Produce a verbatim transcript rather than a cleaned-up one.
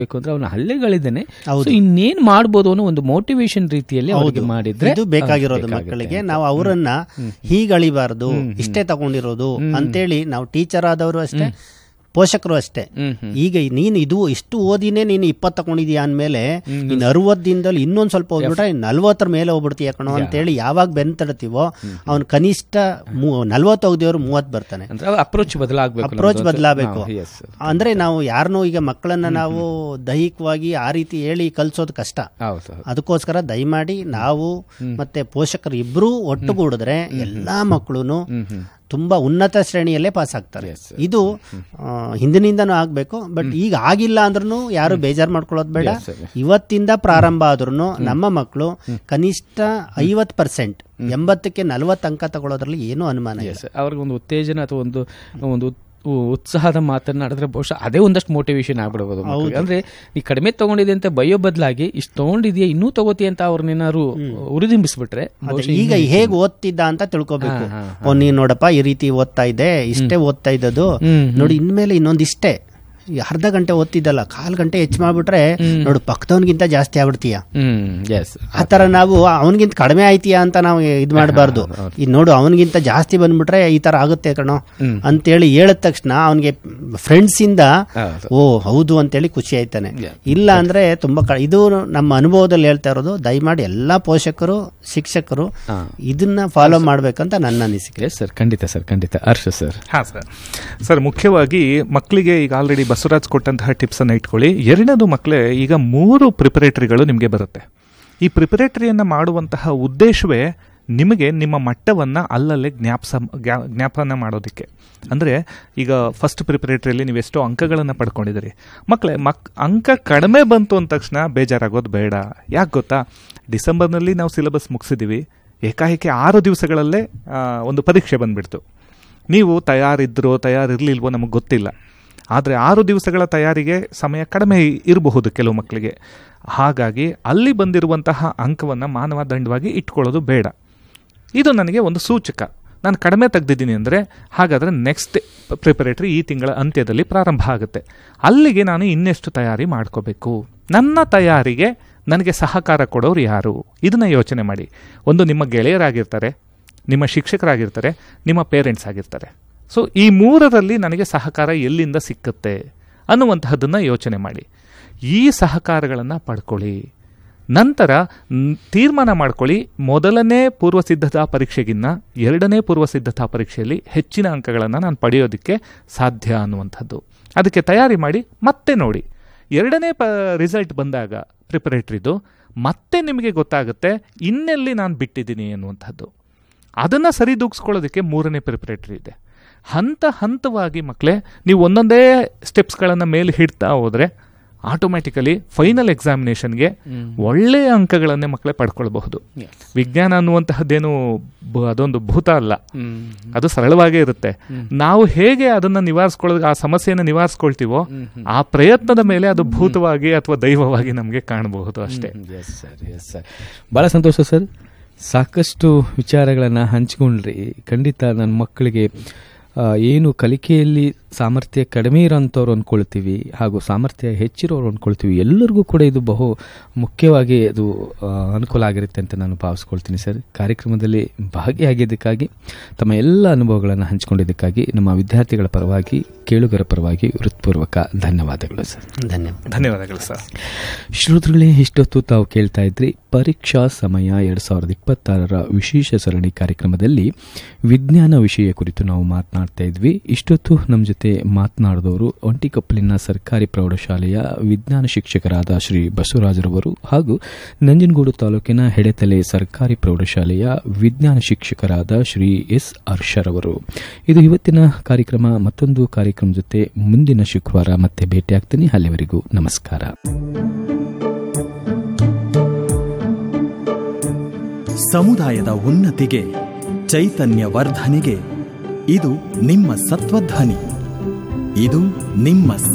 ಅಂದ್ರೆ ಅವನ ಹಲ್ಲೆಗಳಿದ್ದೇನೆ, ಇನ್ನೇನ್ ಮಾಡ್ಬೋದು ಅನ್ನೋ ಒಂದು ಮೋಟಿವೇಶನ್ ರೀತಿಯಲ್ಲಿ ಅವ್ರಿಗೆ ಮಾಡಿದ್ರೆ ಇದು ಬೇಕಾಗಿರೋದು ಮಕ್ಕಳಿಗೆ. ನಾವು ಅವರನ್ನ ಹೀಗಳಿಬಾರ್ದು, ಇಷ್ಟೇ ತಗೊಂಡಿರೋದು ಅಂತೇಳಿ ನಾವು ಟೀಚರ್ ಆದವರು ಅಷ್ಟೇ, ಪೋಷಕರು ಅಷ್ಟೇ. ಈಗ ನೀನು ಇದು ಇಷ್ಟು ಓದಿನೇ ನೀನು ಇಪ್ಪತ್ತು ತಗೊಂಡಿದ್ಯಾ ಅಂದಮೇಲೆ ನೀನು ಅರವತ್ತು ದಿನದಲ್ಲಿ ಇನ್ನೊಂದು ಸ್ವಲ್ಪ ಹೋಗ್ಬಿಟ್ರೆ ನಲ್ವತ್ತರ ಮೇಲೆ ಹೋಗ್ಬಿಡ್ತೀಯ ಕಣೋ ಅಂತೇಳಿ ಯಾವಾಗ ಬೆನ್ ತಡ್ತೀವೋ ಅವ್ನು ಕನಿಷ್ಠ ನಲ್ವತ್ತು ಹೋಗ್ದೇವ್ರು ಮೂವತ್ತು ಬರ್ತಾನೆ. ಅಪ್ರೋಚ್ ಬದಲಾಗಬೇಕು, ಅಪ್ರೋಚ್ ಬದಲಾಗಬೇಕು. ಅಂದ್ರೆ ನಾವು ಯಾರನ್ನೂ ಈಗ ಮಕ್ಕಳನ್ನ ನಾವು ದೈಹಿಕವಾಗಿ ಆ ರೀತಿ ಹೇಳಿ ಕಲ್ಸೋದು ಕಷ್ಟ. ಅದಕ್ಕೋಸ್ಕರ ದಯಮಾಡಿ ನಾವು ಮತ್ತೆ ಪೋಷಕರು ಇಬ್ರು ಒಟ್ಟುಗೂಡಿದ್ರೆ ಎಲ್ಲಾ ಮಕ್ಕಳು ತುಂಬಾ ಉನ್ನತ ಶ್ರೇಣಿಯಲ್ಲೇ ಪಾಸ್ ಆಗ್ತಾರೆ. ಇದು ಹಿಂದಿನಿಂದನೂ ಆಗ್ಬೇಕು. ಬಟ್ ಈಗ ಆಗಿಲ್ಲ ಅಂದ್ರೂ ಯಾರು ಬೇಜಾರು ಮಾಡ್ಕೊಳ್ಳೋದು ಬೇಡ. ಇವತ್ತಿಂದ ಪ್ರಾರಂಭ ಆದ್ರೂ ನಮ್ಮ ಮಕ್ಕಳು ಕನಿಷ್ಠ ಐವತ್ತು ಪರ್ಸೆಂಟ್ ಎಂಬತ್ತಕ್ಕೆ ನಲ್ವತ್ತು ಅಂಕ ತಗೊಳ್ಳೋದ್ರಲ್ಲಿ ಏನೂ ಅನುಮಾನ ಇಲ್ಲ. ಅವ್ರಿಗೆ ಒಂದು ಉತ್ತೇಜನ ಅಥವಾ ಒಂದು ಒಂದು ಉತ್ಸಾಹದ ಮಾತನಾಡಿದ್ರೆ ಬಹುಶಃ ಅದೇ ಒಂದಷ್ಟು ಮೋಟಿವೇಶನ್ ಆಗ್ಬಿಡ್ಬೋದು. ಅಂದ್ರೆ ನೀ ಕಡಿಮೆ ತಗೊಂಡಿದೆ ಅಂತ ಬಯ್ಯೋ ಬದಲಾಗಿ ಇಷ್ಟು ತಗೊಂಡಿದ್ಯಾ ಇನ್ನೂ ತಗೋತಿ ಅಂತ ಅವ್ರನ್ನೇನಾದ್ರು ಉರಿದಿಂಬಿಸ್ಬಿಟ್ರೆ, ಈಗ ಹೇಗೆ ಓದ್ತಿದ್ದ ಅಂತ ತಿಳ್ಕೊಬೇಕು. ಓ ನೀನ್ ನೋಡಪ್ಪ ಈ ರೀತಿ ಓದ್ತಾ ಇದೆ, ಇಷ್ಟೇ ಓದ್ತಾ ಇದ್ದದು ನೋಡಿ, ಇನ್ಮೇಲೆ ಇನ್ನೊಂದಿಷ್ಟೇ ಅರ್ಧ ಗಂಟೆ ಓದ್ತಿದ್ದಲ್ಲ ಕಾಲ್ ಗಂಟೆ ಹೆಚ್ಚು ಮಾಡ್ಬಿಟ್ರೆ ನೋಡು ಪಕ್ಕದವನ್ಗಿಂತ ಜಾಸ್ತಿ ಆಗ್ಬಿಡ್ತೀಯ. ಆ ತರ ನಾವು ಅವನಿಗಿಂತ ಕಡಿಮೆ ಆಯ್ತೀಯಾ ಅಂತ ನಾವು ಇದ್ ಮಾಡಬಾರ್ದು. ಈ ನೋಡು ಅವನಿಗಿಂತ ಜಾಸ್ತಿ ಬಂದ್ಬಿಟ್ರೆ ಈ ತರ ಆಗುತ್ತೆ ಕಣೋ ಅಂತೇಳಿ ಹೇಳಿದ ತಕ್ಷಣ ಅವನಿಗೆ ಫ್ರೆಂಡ್ಸ್ ಇಂದ ಓ ಹೌದು ಅಂತೇಳಿ ಖುಷಿ ಆಯ್ತಾನೆ. ಇಲ್ಲ ಅಂದ್ರೆ ತುಂಬಾ ಇದು ನಮ್ಮ ಅನುಭವದಲ್ಲಿ ಹೇಳ್ತಾ ಇರೋದು. ದಯಮಾಡಿ ಎಲ್ಲಾ ಪೋಷಕರು ಶಿಕ್ಷಕರು ಇದನ್ನ ಫಾಲೋ ಮಾಡ್ಬೇಕಂತ ನನ್ನ ಅನಿಸಿಕೆ. ಸರ್ ಖಂಡಿತ ಸರ್ ಖಂಡಿತ. ಹರ್ಷ ಸರ್. ಹಾ ಸರ್ ಸರ್ ಮುಖ್ಯವಾಗಿ ಮಕ್ಕಳಿಗೆ ಈಗ ಆಲ್ರೆಡಿ ಬಸವರಾಜ್ ಕೊಟ್ಟಂತಹ ಟಿಪ್ಸ್ ಅನ್ನು ಇಟ್ಕೊಳ್ಳಿ. ಎರಡನೇದು ಮಕ್ಕಳೇ, ಈಗ ಮೂರು ಪ್ರಿಪರೇಟರಿಗಳು ನಿಮಗೆ ಬರುತ್ತೆ. ಈ ಪ್ರಿಪರೇಟರಿಯನ್ನು ಮಾಡುವಂತಹ ಉದ್ದೇಶವೇ ನಿಮಗೆ ನಿಮ್ಮ ಮಟ್ಟವನ್ನು ಅಲ್ಲಲ್ಲೇ ಜ್ಞಾಪಸ ಜ್ಞಾಪನ ಮಾಡೋದಕ್ಕೆ. ಅಂದರೆ ಈಗ ಫಸ್ಟ್ ಪ್ರಿಪರೇಟರಿಯಲ್ಲಿ ನೀವು ಎಷ್ಟೋ ಅಂಕಗಳನ್ನು ಪಡ್ಕೊಂಡಿದ್ದೀರಿ ಮಕ್ಕಳೇ, ಮಕ್ ಅಂಕ ಕಡಿಮೆ ಬಂತು ಅಂದ ತಕ್ಷಣ ಬೇಜಾರಾಗೋದು ಬೇಡ. ಯಾಕೆ ಗೊತ್ತಾ, ಡಿಸೆಂಬರ್ನಲ್ಲಿ ನಾವು ಸಿಲೆಬಸ್ ಮುಗಿಸಿದ್ದೀವಿ, ಏಕಾಏಕಿ ಆರು ದಿವಸಗಳಲ್ಲೇ ಒಂದು ಪರೀಕ್ಷೆ ಬಂದುಬಿಡ್ತು. ನೀವು ತಯಾರಿದ್ರೋ ತಯಾರಿರಲಿಲ್ವೋ ನಮಗೆ ಗೊತ್ತಿಲ್ಲ, ಆದರೆ ಆರು ದಿವಸಗಳ ತಯಾರಿಗೆ ಸಮಯ ಕಡಿಮೆ ಇರಬಹುದು ಕೆಲವು ಮಕ್ಕಳಿಗೆ. ಹಾಗಾಗಿ ಅಲ್ಲಿ ಬಂದಿರುವಂತಹ ಅಂಕವನ್ನು ಮಾನವ ದಂಡವಾಗಿ ಇಟ್ಕೊಳ್ಳೋದು ಬೇಡ. ಇದು ನನಗೆ ಒಂದು ಸೂಚಕ. ನಾನು ಕಡಿಮೆ ತೆಗೆದಿದ್ದೀನಿ ಅಂದರೆ ಹಾಗಾದರೆ ನೆಕ್ಸ್ಟ್ ಪ್ರಿಪರೇಟರಿ ಈ ತಿಂಗಳ ಅಂತ್ಯದಲ್ಲಿ ಪ್ರಾರಂಭ ಆಗುತ್ತೆ. ಅಲ್ಲಿಗೆ ನಾನು ಇನ್ನೆಷ್ಟು ತಯಾರಿ ಮಾಡ್ಕೋಬೇಕು, ನನ್ನ ತಯಾರಿಗೆ ನನಗೆ ಸಹಕಾರ ಕೊಡೋರು ಯಾರು, ಇದನ್ನು ಯೋಚನೆ ಮಾಡಿ. ಒಂದು ನಿಮ್ಮ ಗೆಳೆಯರಾಗಿರ್ತಾರೆ, ನಿಮ್ಮ ಶಿಕ್ಷಕರಾಗಿರ್ತಾರೆ, ನಿಮ್ಮ ಪೇರೆಂಟ್ಸ್ ಆಗಿರ್ತಾರೆ. ಸೊ ಈ ಮೂರರಲ್ಲಿ ನನಗೆ ಸಹಕಾರ ಎಲ್ಲಿಂದ ಸಿಕ್ಕುತ್ತೆ ಅನ್ನುವಂತಹದ್ದನ್ನು ಯೋಚನೆ ಮಾಡಿ. ಈ ಸಹಕಾರಗಳನ್ನು ಪಡ್ಕೊಳ್ಳಿ. ನಂತರ ತೀರ್ಮಾನ ಮಾಡ್ಕೊಳ್ಳಿ, ಮೊದಲನೇ ಪೂರ್ವ ಸಿದ್ಧತಾ ಪರೀಕ್ಷೆಗಿನ್ನ ಎರಡನೇ ಪೂರ್ವ ಸಿದ್ಧತಾ ಪರೀಕ್ಷೆಯಲ್ಲಿ ಹೆಚ್ಚಿನ ಅಂಕಗಳನ್ನು ನಾನು ಪಡೆಯೋದಕ್ಕೆ ಸಾಧ್ಯ ಅನ್ನುವಂಥದ್ದು. ಅದಕ್ಕೆ ತಯಾರಿ ಮಾಡಿ ಮತ್ತೆ ನೋಡಿ. ಎರಡನೇ ಪ ರಿಸಲ್ಟ್ ಬಂದಾಗ ಪ್ರಿಪರೇಟ್ರಿದು ಮತ್ತೆ ನಿಮಗೆ ಗೊತ್ತಾಗುತ್ತೆ ಇನ್ನೆಲ್ಲಿ ನಾನು ಬಿಟ್ಟಿದ್ದೀನಿ ಅನ್ನುವಂಥದ್ದು. ಅದನ್ನು ಸರಿದೂಗಿಸ್ಕೊಳ್ಳೋದಕ್ಕೆ ಮೂರನೇ ಪ್ರಿಪರೇಟರಿ ಇದೆ. ಹಂತ ಹಂತವಾಗಿ ಮಕ್ಕಳೇ ನೀವು ಒಂದೊಂದೇ ಸ್ಟೆಪ್ಸ್ಗಳನ್ನು ಮೇಲೆ ಹಿಡ್ತಾ ಹೋದರೆ ಆಟೋಮ್ಯಾಟಿಕಲಿ ಫೈನಲ್ ಎಕ್ಸಾಮಿನೇಷನ್ಗೆ ಒಳ್ಳೆಯ ಅಂಕಗಳನ್ನೇ ಮಕ್ಕಳೇ ಪಡ್ಕೊಳ್ಬಹುದು. ವಿಜ್ಞಾನ ಅನ್ನುವಂತಹದ್ದೇನು ಅದೊಂದು ಭೂತ ಅಲ್ಲ, ಅದು ಸರಳವಾಗೇ ಇರುತ್ತೆ. ನಾವು ಹೇಗೆ ಅದನ್ನು ನಿವಾರಿಸ್ಕೊಳ್ಳೋದು, ಆ ಸಮಸ್ಯೆಯನ್ನು ನಿವಾರಿಸ್ಕೊಳ್ತೀವೋ ಆ ಪ್ರಯತ್ನದ ಮೇಲೆ ಅದು ಭೂತವಾಗಿ ಅಥವಾ ದೈವವಾಗಿ ನಮಗೆ ಕಾಣಬಹುದು ಅಷ್ಟೇ. ಬಹಳ ಸಂತೋಷ ಸರ್, ಸಾಕಷ್ಟು ವಿಚಾರಗಳನ್ನು ಹಂಚಿಕೊಂಡ್ರಿ. ಖಂಡಿತ ನನ್ನ ಮಕ್ಕಳಿಗೆ ಏನು ಕಲಿಕೆಯಲ್ಲಿ ಸಾಮರ್ಥ್ಯ ಕಡಿಮೆ ಇರೋಂಥವ್ರು ಅಂದ್ಕೊಳ್ತೀವಿ ಹಾಗೂ ಸಾಮರ್ಥ್ಯ ಹೆಚ್ಚಿರೋರು ಅಂದ್ಕೊಳ್ತೀವಿ, ಎಲ್ಲರಿಗೂ ಕೂಡ ಇದು ಬಹು ಮುಖ್ಯವಾಗಿ ಅದು ಅನುಕೂಲ ಆಗಿರುತ್ತೆ ಅಂತ ನಾನು ಭಾವಿಸ್ಕೊಳ್ತೀನಿ ಸರ್. ಕಾರ್ಯಕ್ರಮದಲ್ಲಿ ಭಾಗಿಯಾಗಿದ್ದಕ್ಕಾಗಿ, ತಮ್ಮ ಎಲ್ಲ ಅನುಭವಗಳನ್ನು ಹಂಚಿಕೊಂಡಿದ್ದಕ್ಕಾಗಿ ನಮ್ಮ ವಿದ್ಯಾರ್ಥಿಗಳ ಪರವಾಗಿ, ಕೇಳುಗರ ಪರವಾಗಿ ಹೃತ್ಪೂರ್ವಕ ಧನ್ಯವಾದಗಳು ಸರ್. ಧನ್ಯವಾದ ಧನ್ಯವಾದಗಳು ಸರ್. ಶ್ರೋತೃಗಳೇ, ಇಷ್ಟೊತ್ತು ತಾವು ಕೇಳ್ತಾ ಇದ್ರಿ ಪರೀಕ್ಷಾ ಸಮಯ ಎರಡು ಸಾವಿರದ ಇಪ್ಪತ್ತಾರರ ವಿಶೇಷ ಸರಣಿ ಕಾರ್ಯಕ್ರಮದಲ್ಲಿ ವಿಜ್ಞಾನ ವಿಷಯ ಕುರಿತು ನಾವು ಮಾತನಾಡ್ತಾ ಇದ್ವಿ. ಇಷ್ಟೊತ್ತು ನಮ್ಮ ಜೊತೆ ಮಾತನಾಡಿದವರು ಒಂಟಿಕೊಪ್ಪಲಿನ ಸರ್ಕಾರಿ ಪ್ರೌಢಶಾಲೆಯ ವಿಜ್ಞಾನ ಶಿಕ್ಷಕರಾದ ಶ್ರೀ ಬಸವರಾಜರವರು ಹಾಗೂ ನಂಜನಗೂಡು ತಾಲೂಕಿನ ಹೆಡೆತಲೆ ಸರ್ಕಾರಿ ಪ್ರೌಢಶಾಲೆಯ ವಿಜ್ಞಾನ ಶಿಕ್ಷಕರಾದ ಶ್ರೀ ಎಸ್ ಹರ್ಷರವರು. ಇದು ಇವತ್ತಿನ ಕಾರ್ಯಕ್ರಮ. ಮತ್ತೊಂದು ಕಾರ್ಯಕ್ರಮ ಜೊತೆ ಮುಂದಿನ ಶುಕ್ರವಾರ ಮತ್ತೆ ಭೇಟಿಯಾಗ್ತೀನಿ. ಅಲ್ಲಿವರೆಗೂ ನಮಸ್ಕಾರ. ಸಮುದಾಯದ ಉನ್ನತಿಗೆ, ಚೈತನ್ಯ ವರ್ಧನೆಗೆ ಇದು ನಿಮ್ಮ ಸತ್ವಧ್ವನಿ. ಇದು ನಿಮ್ಮ